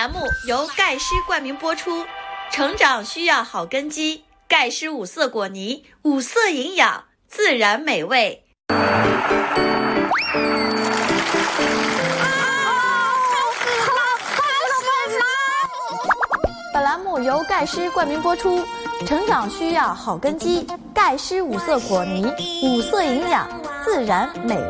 栏目由钙师冠名播出，成长需要好根基，钙师五色果泥，五色营养，自然美味。本栏目由钙师冠名播出，成长需要好根基，钙师五色果泥，五色营养，自然美味。